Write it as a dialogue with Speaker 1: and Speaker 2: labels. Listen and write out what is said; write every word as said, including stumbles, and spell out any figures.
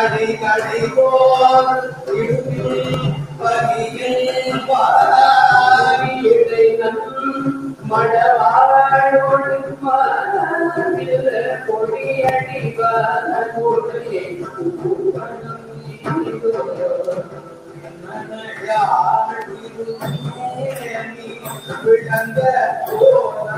Speaker 1: கடை கடை போல் இடுப்பில் பகியில் பாரிடை நம் மடவாழோடு மாநில பொடியடிவான கொடியை விளங்க